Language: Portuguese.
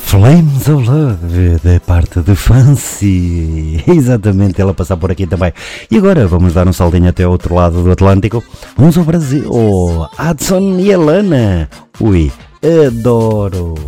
Flames of Love, da parte de Fancy. Exatamente, ela passar por aqui também. E agora vamos dar um saldinho até ao outro lado do Atlântico. Vamos ao Brasil. Hudson e Alana. Ui, adoro.